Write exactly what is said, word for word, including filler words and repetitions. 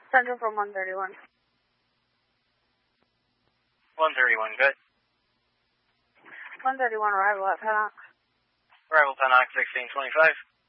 Central from one thirty-one. one thirty-one, good. one thirty-one, arrival at Pennock. Arrival Pennock, sixteen twenty-five.